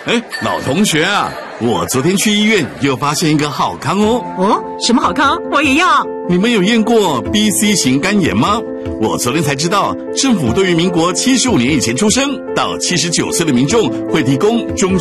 老同学啊，我昨天去医院又发现一个好康哦。 哦，什么好康？我也要。 你们有验过 BC 型肝炎吗？我昨天才知道，政府对于民国75年以前出生到79岁的民众会提供中